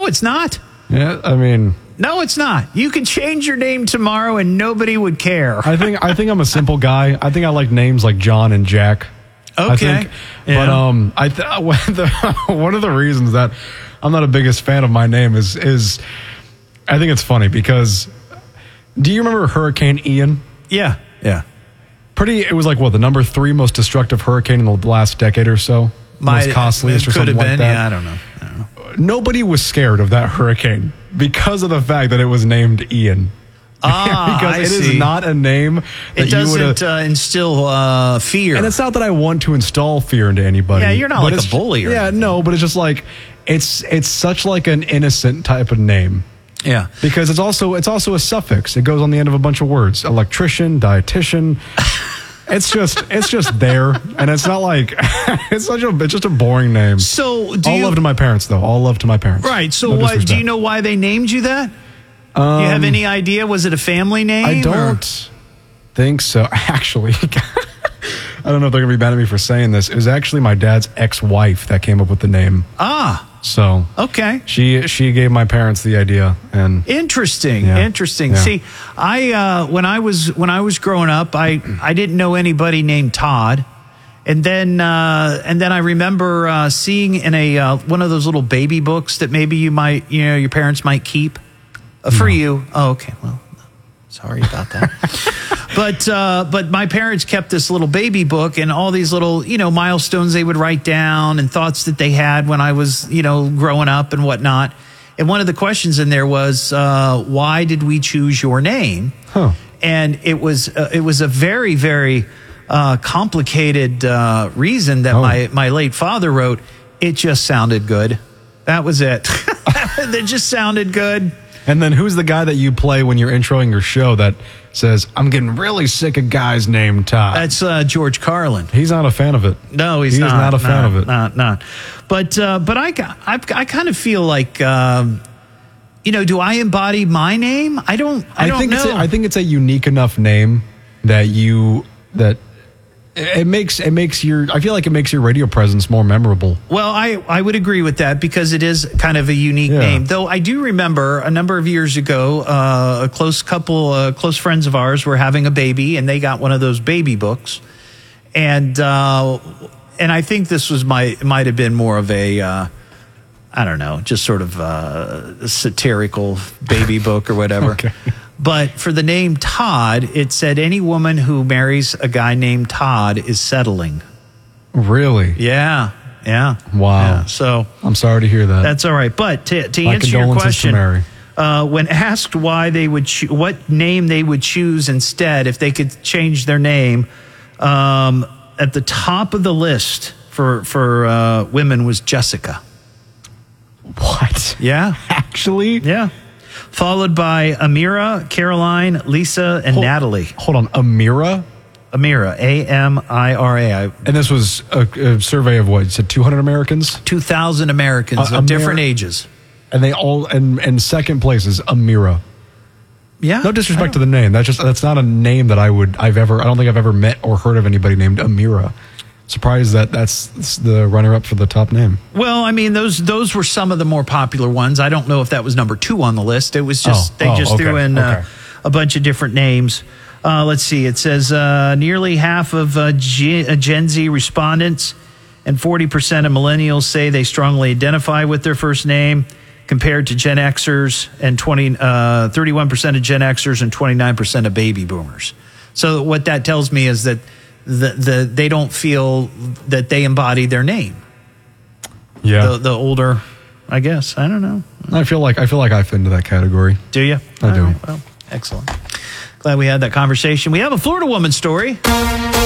No, it's not. Yeah, I mean... No, it's not. You can change your name tomorrow and nobody would care. I think I'm a simple guy. I think I like names like John and Jack. Okay. I think. Yeah. But one of the reasons that I'm not a biggest fan of my name is I think it's funny because do you remember Hurricane Ian? Yeah. It was like the number 3 most destructive hurricane in the last decade or so? Most costliest or something like that. Yeah, I don't know. Nobody was scared of that hurricane because of the fact that it was named Ian. Because it is not a name that it doesn't instill fear. And it's not that I want to install fear into anybody. Yeah, you're not like a bully or anything. No, but it's just like it's such like an innocent type of name. Yeah. Because it's also a suffix. It goes on the end of a bunch of words. Electrician, dietitian. It's just there, and it's not like it's just a boring name. So all love to my parents, though. All love to my parents. Right. So do you know why they named you that? Do you have any idea? Was it a family name? I don't think so. Actually, I don't know if they're gonna be mad at me for saying this. It was actually my dad's ex-wife that came up with the name. So okay, she gave my parents the idea, and interesting. Yeah. See, I when I was growing up, I didn't know anybody named Todd, and then I remember seeing in a one of those little baby books that maybe your parents might keep for you. Oh, okay, well, sorry about that. But my parents kept this little baby book and all these little, milestones they would write down and thoughts that they had when I was, growing up and whatnot. And one of the questions in there was, why did we choose your name? Huh. And it was a very, very complicated reason that my late father wrote. It just sounded good. That was it. It just sounded good. And then who's the guy that you play when you're introing your show that says, I'm getting really sick of guys named Todd? That's George Carlin. He's not a fan of it. No, he's not. He's not a fan of it. Not. But I kind of feel like, do I embody my name? I don't know. I think it's a unique enough name that it makes your, I feel like it makes your radio presence more memorable. Well, I would agree with that because it is kind of a unique name. Though I do remember a number of years ago, a close friends of ours were having a baby, and they got one of those baby books, and I think this might have been more of a I don't know, just sort of a satirical baby book or whatever. Okay. But for the name Todd, it said any woman who marries a guy named Todd is settling. Really? Yeah. Wow. Yeah, so I'm sorry to hear that. That's all right. But to answer your question, when asked why they would what name they would choose instead if they could change their name, at the top of the list for women was Jessica. What? Yeah. Actually? Yeah. Followed by Amira, Caroline, Lisa, and Natalie. Hold on. Amira? Amira, Amira. And this was a survey of what? You said 200 Americans? 2,000 Americans of different ages. And they all, and second place is Amira. Yeah. No disrespect to the name. That's not a name that I don't think I've ever met or heard of anybody named Amira. Surprised that's the runner-up for the top name. Well, I mean, those were some of the more popular ones. I don't know if that was number 2 on the list. It was just threw in a bunch of different names. Let's see. It says nearly half of Gen Z respondents and 40% of millennials say they strongly identify with their first name, compared to Gen Xers and 31% of Gen Xers and 29% of baby boomers. So what that tells me is that they don't feel that they embody their name. Yeah. The older, I guess. I don't know. I feel like I fit into that category. Do you? I do. Right, well, excellent. Glad we had that conversation. We have a Florida woman story.